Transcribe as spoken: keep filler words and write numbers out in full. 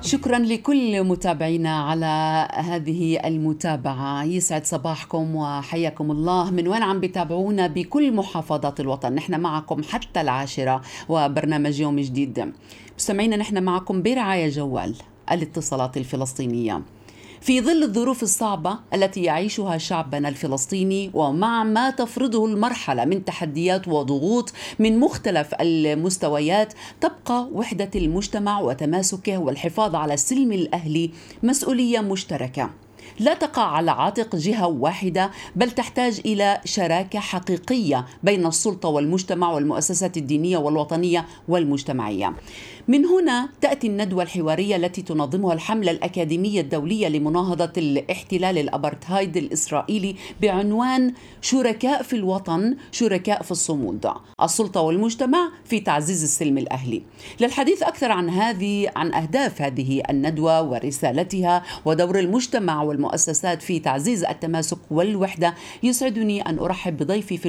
شكرا لكل متابعينا على هذه المتابعة. يسعد صباحكم وحياكم الله من وين عم بتابعونا بكل محافظات الوطن. نحن معكم حتى العاشرة وبرنامج يوم جديد. مستمعينا، نحن معكم برعاية جوال الاتصالات الفلسطينية في ظل الظروف الصعبة التي يعيشها شعبنا الفلسطيني، ومع ما تفرضه المرحلة من تحديات وضغوط من مختلف المستويات، تبقى وحدة المجتمع وتماسكه والحفاظ على السلم الأهلي مسؤولية مشتركة لا تقع على عاتق جهة واحدة، بل تحتاج إلى شراكة حقيقية بين السلطة والمجتمع والمؤسسات الدينية والوطنية والمجتمعية. من هنا تأتي الندوة الحوارية التي تنظمها الحملة الأكاديمية الدولية لمناهضة الاحتلال الأبرتهايد الإسرائيلي بعنوان شركاء في الوطن، شركاء في الصمود، السلطة والمجتمع في تعزيز السلم الأهلي. للحديث أكثر عن هذه عن أهداف هذه الندوة ورسالتها ودور المجتمع والمؤسسات في تعزيز التماسك والوحدة، يسعدني أن أرحب بضيفي في